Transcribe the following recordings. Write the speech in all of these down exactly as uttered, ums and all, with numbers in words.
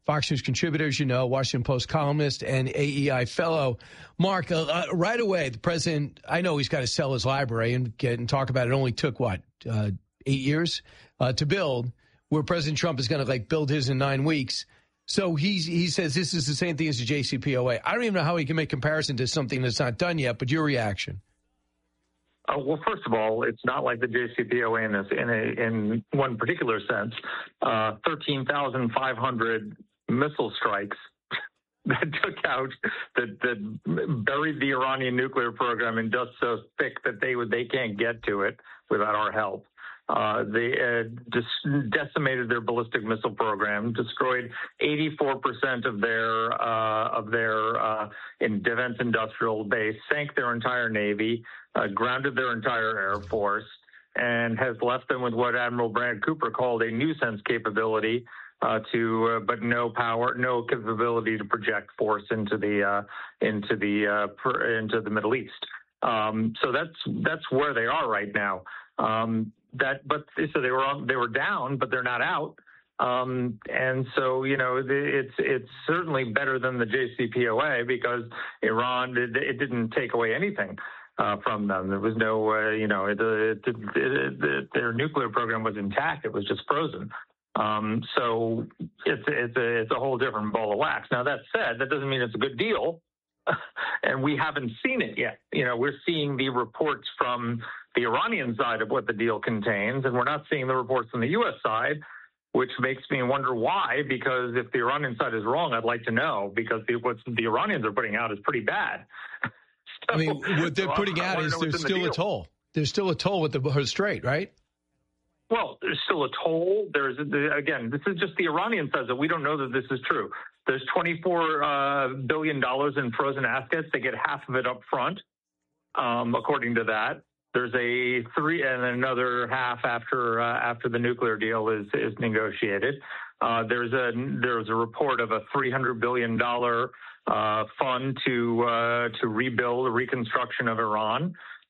Fox News contributor, as you know, Washington Post columnist, and A E I fellow. Mark, uh, uh, right away, the president, I know he's got to sell his library and get and talk about it. It only took, what, uh, eight years uh, to build, where President Trump is going to, like, build his in nine weeks. So he's, he says this is the same thing as the J C P O A. I don't even know how he can make comparison to something that's not done yet, but your reaction? Uh, well, first of all, it's not like the J C P O A in this, in, a, in one particular sense. Uh, thirteen thousand five hundred missile strikes that took out, that, that buried the Iranian nuclear program in dust so thick that they would they can't get to it without our help. Uh, they uh, dis- decimated their ballistic missile program, destroyed eighty-four percent of their uh, of their uh, in defense industrial base, sank their entire navy, uh, grounded their entire air force, and has left them with what Admiral Brad Cooper called a nuisance capability, uh, to uh, but no power, no capability to project force into the uh, into the uh, per, into the Middle East. Um, so that's that's where they are right now. Um, that, but so they were they were down, but they're not out. Um, and so, you know, it's it's certainly better than the J C P O A because Iran it, it didn't take away anything uh, from them. There was no, uh, you know, it, it, it, it, their nuclear program was intact. It was just frozen. Um, so it's it's a it's a whole different ball of wax. Now that said, that doesn't mean it's a good deal. And we haven't seen it yet. You know, we're seeing the reports from the Iranian side of what the deal contains, and we're not seeing the reports from the U S side, which makes me wonder why, because if the Iranian side is wrong, I'd like to know, because the, what the Iranians are putting out is pretty bad. so, I mean, what they're so putting I, out I is there's still the a toll. There's still a toll with the Hormuz Strait, right? Well, there's still a toll. There's, again, this is just the Iranian says that we don't know that this is true. There's twenty-four uh, billion dollars in frozen assets. They get half of it up front, um, according to that. There's a three and another half after uh, after the nuclear deal is is negotiated. Uh, there's a there's a report of a three hundred billion dollars uh, fund to uh, to rebuild, reconstruction of Iran.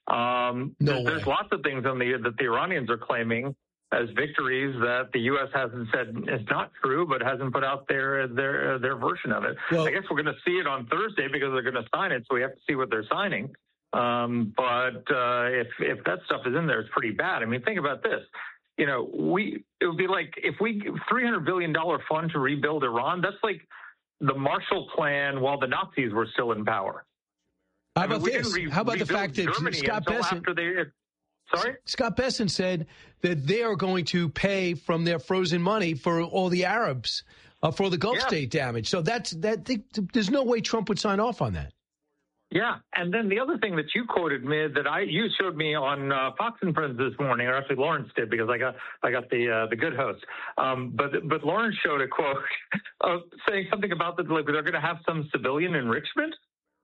Um, no there's, there's lots of things on the that the Iranians are claiming as victories that the U S hasn't said is not true, but hasn't put out their their their version of it. Well, I guess we're going to see it on Thursday because they're going to sign it, so we have to see what they're signing. Um, but uh, if if that stuff is in there, it's pretty bad. I mean, think about this. You know, we it would be like if we three hundred billion dollars fund to rebuild Iran. That's like the Marshall Plan while the Nazis were still in power. How I mean, about this? Re- How about the fact that Germany Scott Bessent, they, sorry? Scott Bessent said that they are going to pay from their frozen money for all the Arabs uh, for the Gulf yeah. state damage. So that's that. They, there's no way Trump would sign off on that. Yeah, and then the other thing that you quoted me that I you showed me on uh, Fox and Friends this morning, or actually Lawrence did because I got I got the uh, the good host. Um, but but Lawrence showed a quote uh, saying something about that like they're going to have some civilian enrichment.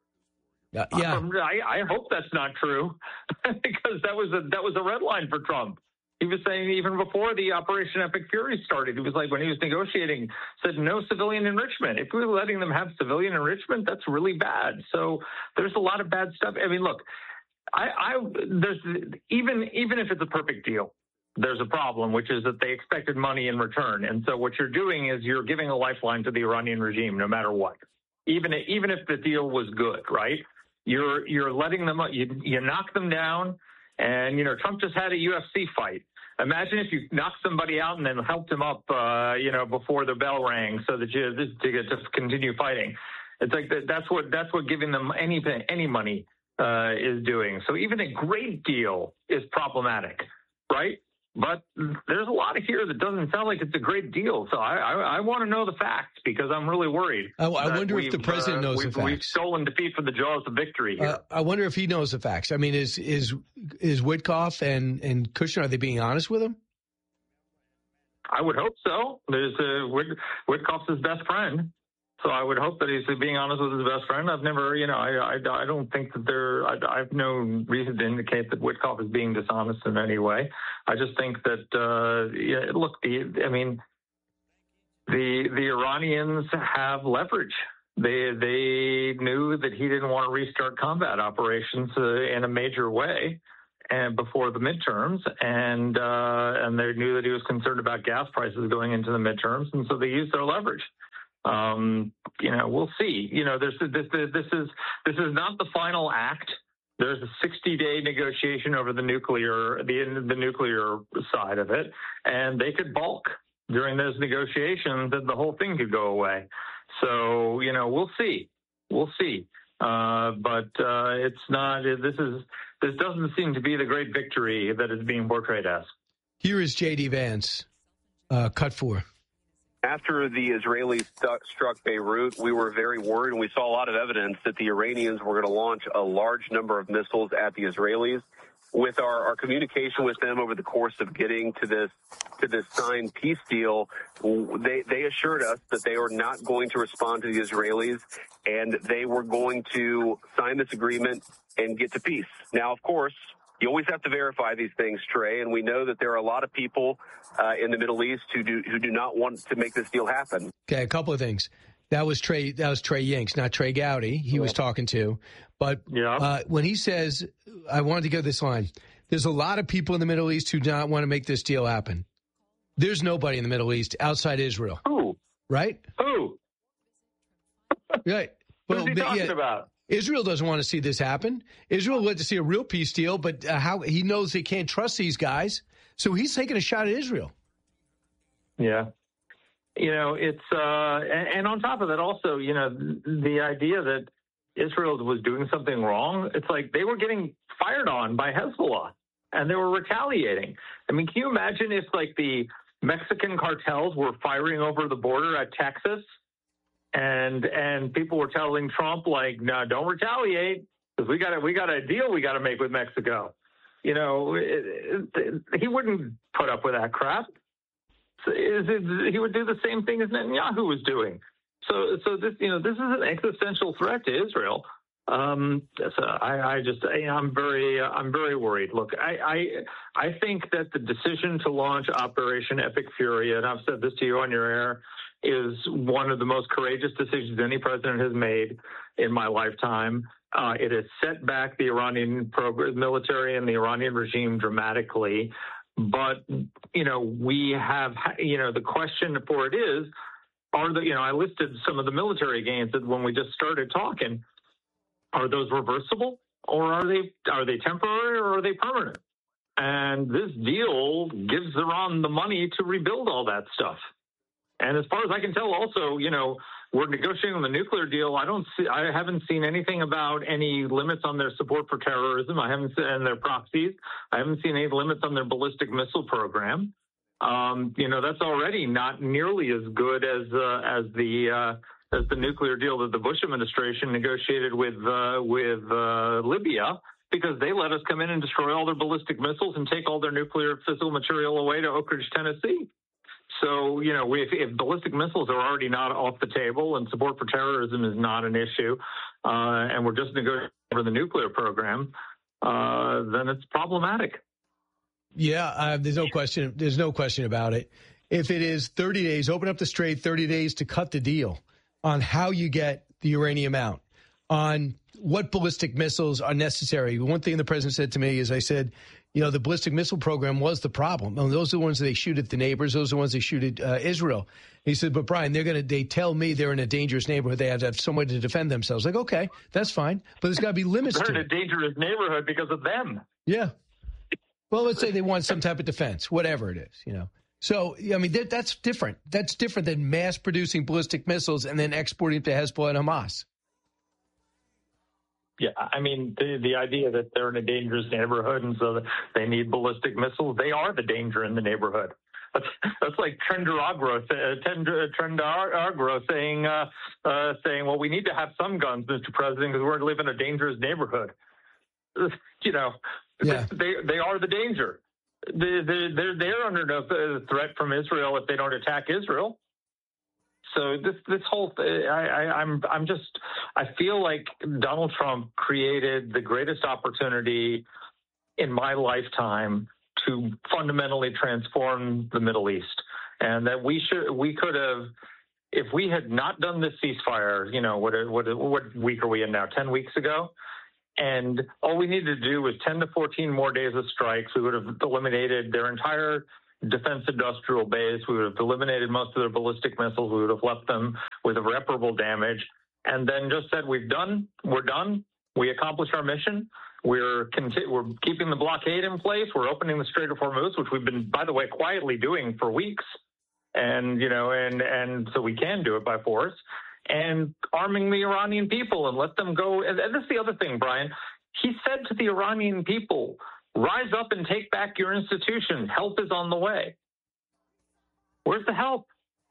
Uh, yeah, um, I, I hope that's not true because that was a that was a red line for Trump. He was saying even before the Operation Epic Fury started, he was like when he was negotiating, said no civilian enrichment. If we were letting them have civilian enrichment, that's really bad. So there's a lot of bad stuff. I mean, look, I, I there's even even if it's a perfect deal, there's a problem, which is that they expected money in return. And so what you're doing is you're giving a lifeline to the Iranian regime, no matter what, even even if the deal was good, right? You're you're letting them you you knock them down, and you know Trump just had a U F C fight. Imagine if you knocked somebody out and then helped him up, uh, you know, before the bell rang, so that you to get to continue fighting. It's like that, that's what that's what giving them any any money uh, is doing. So even a great deal is problematic, right? But there's a lot of here that doesn't sound like it's a great deal. So I, I, I want to know the facts because I'm really worried. I, I wonder if the president uh, knows we've, the facts. We've stolen defeat for the jaws of victory here. Uh, I wonder if he knows the facts. I mean, is is is Witkoff and, and Kushner, are they being honest with him? I would hope so. There's uh, Whit, Witkoff's his best friend. So I would hope that he's being honest with his best friend. I've never, you know, I, I, I don't think that there, I, I have no reason to indicate that Witkoff is being dishonest in any way. I just think that, uh, yeah, look, the, I mean, the the Iranians have leverage. They they knew that he didn't want to restart combat operations uh, in a major way, and before the midterms, and uh, and they knew that he was concerned about gas prices going into the midterms, and so they used their leverage. Um, you know, we'll see. You know, there's this, this is this is not the final act. There's a sixty-day negotiation over the nuclear the the nuclear side of it, and they could balk during those negotiations, and the whole thing could go away. So, you know, we'll see. We'll see. Uh, but uh, it's not. This is this doesn't seem to be the great victory that is being portrayed as. Here is J D. Vance, uh, cut four. After the Israelis st- struck Beirut, we were very worried, and we saw a lot of evidence that the Iranians were going to launch a large number of missiles at the Israelis. With our, our communication with them over the course of getting to this to this signed peace deal, they they assured us that they were not going to respond to the Israelis, and they were going to sign this agreement and get to peace. Now, of course, you always have to verify these things, Trey, and we know that there are a lot of people uh, in the Middle East who do who do not want to make this deal happen. Okay, a couple of things. That was Trey. That was Trey Yingst, not Trey Gowdy. He yeah. was talking to, but yeah. uh, when he says, "I wanted to go this line," there's a lot of people in the Middle East who do not want to make this deal happen. There's nobody in the Middle East outside Israel. Who? Right? Who? Right. Well, Who's he but, talking yeah, about? Israel doesn't want to see this happen. Israel would like to see a real peace deal, but uh, how he knows they can't trust these guys, so he's taking a shot at Israel. Yeah. You know, it's, uh, and, and on top of that also, you know, the idea that Israel was doing something wrong, it's like they were getting fired on by Hezbollah and they were retaliating. I mean, can you imagine if like the Mexican cartels were firing over the border at Texas and, and people were telling Trump like, no, don't retaliate because we got a, we got a deal we got to make with Mexico. You know, it, it, he wouldn't put up with that crap. Is it, he would do the same thing as Netanyahu was doing. So, so this, you know, this is an existential threat to Israel. Um, so I, I just, I, I'm very, uh, I'm very worried. Look, I, I, I think that the decision to launch Operation Epic Fury, and I've said this to you on your air, is one of the most courageous decisions any president has made in my lifetime. Uh, it has set back the Iranian program, military and the Iranian regime dramatically. But, you know, we have, you know, the question for it is, are the, you know, I listed some of the military gains that when we just started talking, are those reversible or are they, are they temporary or are they permanent? And this deal gives Iran the money to rebuild all that stuff. And as far as I can tell, also, you know, we're negotiating on the nuclear deal. I don't see, I haven't seen anything about any limits on their support for terrorism. I haven't seen and their proxies. I haven't seen any limits on their ballistic missile program. Um, you know, that's already not nearly as good as uh, as the uh, as the nuclear deal that the Bush administration negotiated with uh, with uh, Libya, because they let us come in and destroy all their ballistic missiles and take all their nuclear fissile material away to Oak Ridge, Tennessee. So, you know, if, if ballistic missiles are already not off the table and support for terrorism is not an issue, uh, and we're just negotiating over the nuclear program, uh, then it's problematic. Yeah, uh, there's no question. There's no question about it. If it is thirty days, open up the strait, thirty days to cut the deal on how you get the uranium out, on what ballistic missiles are necessary. One thing the president said to me is, I said, you know, the ballistic missile program was the problem. And those are the ones that they shoot at the neighbors. Those are the ones they shoot at uh, Israel. He said, but Brian, they're going to, they tell me they're in a dangerous neighborhood. They have to have somewhere to defend themselves. Like, okay, that's fine. But there's got to be limits they're to in it. a dangerous neighborhood because of them. Yeah. Well, let's say they want some type of defense, whatever it is, you know. So, I mean, that, that's different. That's different than mass producing ballistic missiles and then exporting to Hezbollah and Hamas. Yeah, I mean, the, the idea that they're in a dangerous neighborhood and so that they need ballistic missiles, they are the danger in the neighborhood. That's, that's like Trender Agro, Trender Agro saying, uh, uh, saying, well, we need to have some guns, Mister President, because we're going to live in a dangerous neighborhood. You know, yeah. they they are the danger. They, they're, they're under no threat from Israel if they don't attack Israel. So this this whole th- I, I, I'm I'm just I feel like Donald Trump created the greatest opportunity in my lifetime to fundamentally transform the Middle East, and that we should we could have, if we had not done this ceasefire, you know, what what what week are we in now? Ten weeks ago. And all we needed to do was ten to fourteen more days of strikes. We would have eliminated their entire defense industrial base. We would have eliminated most of their ballistic missiles. We would have left them with irreparable damage, and then just said, we've done, we're done. We accomplished our mission. We're conti- we're keeping the blockade in place. We're opening the Strait of Hormuz, which we've been, by the way, quietly doing for weeks. And, you know, and, and so we can do it by force, and arming the Iranian people and let them go. And, and this is the other thing, Brian. He said to the Iranian people, rise up and take back your institution. Help is on the way. Where's the help?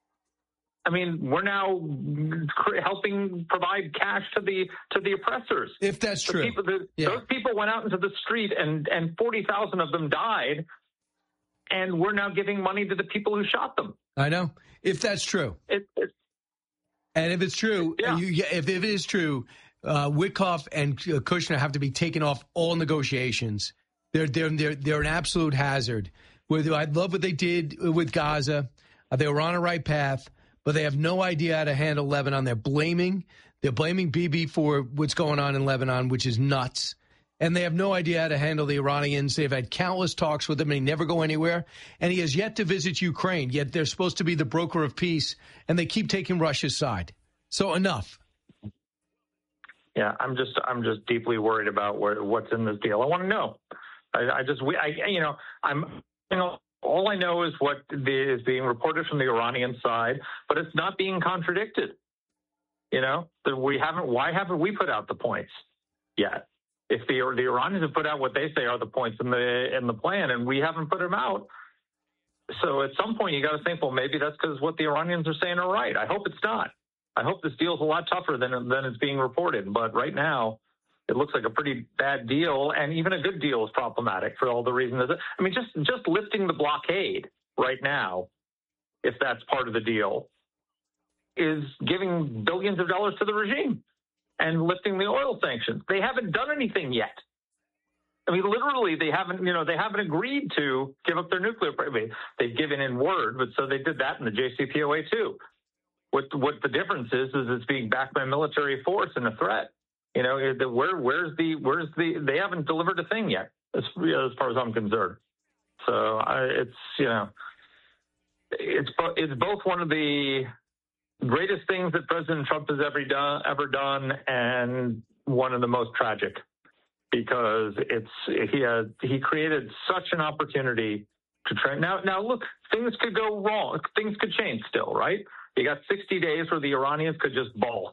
I mean, we're now helping provide cash to the to the oppressors. If that's the true. People, the, yeah. Those people went out into the street, and, and forty thousand of them died, and we're now giving money to the people who shot them. I know. If that's true. It, it, and if it's true, yeah. you, if, if it is true, uh, Witkoff and Kushner have to be taken off all negotiations. They're they're they're they're an absolute hazard. With I love what they did with Gaza. Uh, they were on a right path, but they have no idea how to handle Lebanon. They're blaming they're blaming Bibi for what's going on in Lebanon, which is nuts. And they have no idea how to handle the Iranians. They've had countless talks with him, and he never go anywhere. And he has yet to visit Ukraine, yet they're supposed to be the broker of peace, and they keep taking Russia's side. So enough. Yeah, I'm just I'm just deeply worried about where, what's in this deal. I want to know. I, I just we I you know I'm you know all I know is what the, is being reported from the Iranian side, but it's not being contradicted. You know, we haven't. Why haven't we put out the points yet? If the the Iranians have put out what they say are the points in the in the plan, and we haven't put them out, so at some point you got to think, well, maybe that's because what the Iranians are saying are right. I hope it's not. I hope this deal's a lot tougher than than it's being reported. But right now, it looks like a pretty bad deal, and even a good deal is problematic for all the reasons. I mean, just just lifting the blockade right now, if that's part of the deal, is giving billions of dollars to the regime. And lifting the oil sanctions. They haven't done anything yet. I mean, literally, they haven't, you know, they haven't agreed to give up their nuclear program. They've given in word, but so they did that in the J C P O A too. What what the difference is is it's being backed by military force and a threat. You know, where where's the where's the they haven't delivered a thing yet, as, as far as I'm concerned. So I, it's you know, it's it's both one of the greatest things that President Trump has ever done, ever done, and one of the most tragic, because it's he had he created such an opportunity to try. Now, now look, things could go wrong. Things could change still, right? You got sixty days where the Iranians could just balk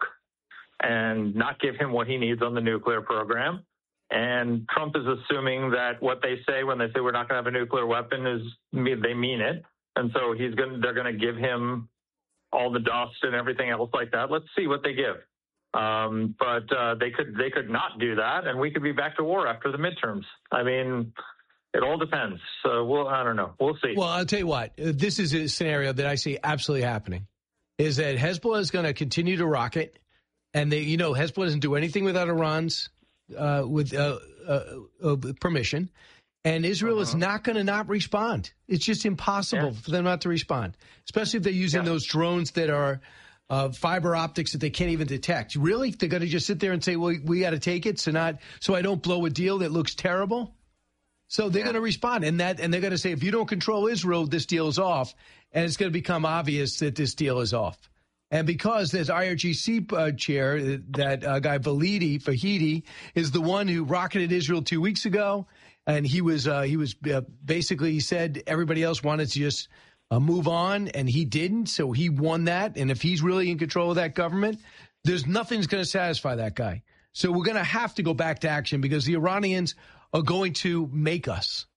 and not give him what he needs on the nuclear program. And Trump is assuming that what they say when they say we're not going to have a nuclear weapon is they mean it, and so he's going. They're going to give him all the dust and everything else like that. Let's see what they give. Um, but uh, they could they could not do that, and we could be back to war after the midterms. I mean, it all depends. So we'll I don't know. We'll see. Well, I'll tell you what. This is a scenario that I see absolutely happening. Is that Hezbollah is going to continue to rocket, and they, you know, Hezbollah doesn't do anything without Iran's uh, with uh, uh, uh, permission. And Israel uh-huh. is not going to not respond. It's just impossible yeah. for them not to respond, especially if they're using yeah. those drones that are uh, fiber optics that they can't even detect. Really? They're going to just sit there and say, well, we got to take it so not so I don't blow a deal that looks terrible? So they're yeah. going to respond. And that, and they're going to say, if you don't control Israel, this deal is off. And it's going to become obvious that this deal is off. And because there's I R G C uh, chair, that uh, guy Validi, Fahidi, is the one who rocketed Israel two weeks ago. And he was uh, he was uh, basically he said everybody else wanted to just uh, move on, and he didn't. So he won that. And if he's really in control of that government, there's nothing's going to satisfy that guy. So we're going to have to go back to action because the Iranians are going to make us.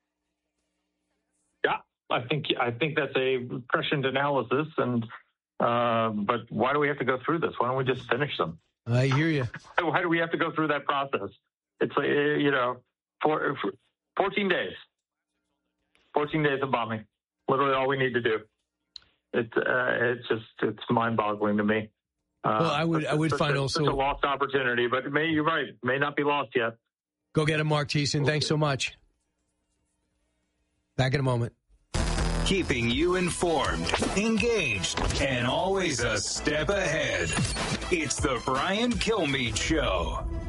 Yeah, I think I think that's a prescient analysis. And uh, but why do we have to go through this? Why don't we just finish them? I hear you. Why do we have to go through that process? It's like, you know. For, for fourteen days, fourteen days of bombing, literally all we need to do. It's uh, it's just it's mind-boggling to me. Uh, well, I would I would find a, also it's a lost opportunity, but it may, you're right, it may not be lost yet. Go get him, Mark Thiessen. Thanks so much. Back in a moment. Keeping you informed, engaged, and always a step ahead. It's the Brian Kilmeade Show.